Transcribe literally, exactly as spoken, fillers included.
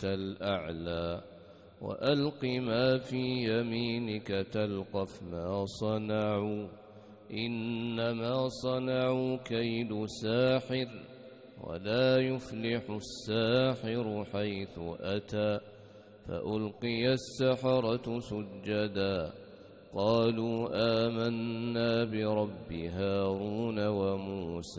الأعلى وألق ما في يمينك تلقف ما صنعوا إنما صنعوا كيد ساحر ولا يفلح الساحر حيث أتى فألقي السحرة سجدا قالوا آمنا برب هارون وموسى